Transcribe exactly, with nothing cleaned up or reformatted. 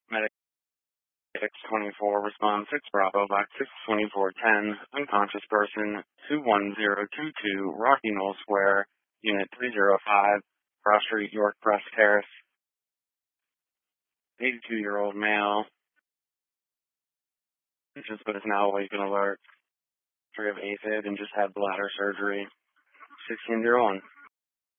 Medic six twenty-four, response six Bravo, box six twenty-four ten, unconscious person, two one zero two two, Rocky Knoll Square, unit three zero five, Cross Street, York Press Terrace, eighty-two-year-old male, just but is now awake and alert, free of AFib and just had bladder surgery, sixteen oh one.